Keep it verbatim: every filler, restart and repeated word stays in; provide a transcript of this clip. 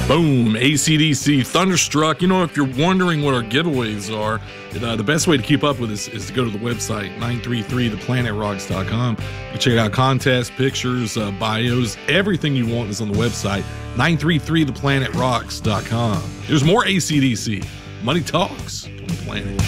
Boom, A C D C, Thunderstruck. You know, if you're wondering what our giveaways are, uh, the best way to keep up with us is to go to the website, nine three three the planet rocks dot com. You check out contests, pictures, uh, bios, everything you want is on the website, nine three three the planet rocks dot com. There's more A C D C. Money talks on the planet.